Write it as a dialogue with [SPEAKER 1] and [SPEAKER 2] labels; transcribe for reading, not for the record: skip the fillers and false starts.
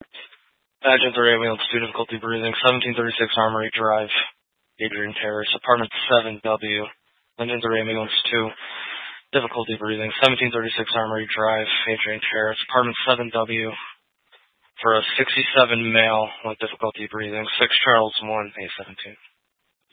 [SPEAKER 1] Pageant 3 ambulance 2, difficulty breathing, 1736 Armory Drive, Adrian Terrace, apartment 7W, London 3 ambulance 2, difficulty breathing, 1736 Armory Drive, Adrian Terrace, apartment 7W, for a 67 male with difficulty breathing, 6 Charles 1, A17.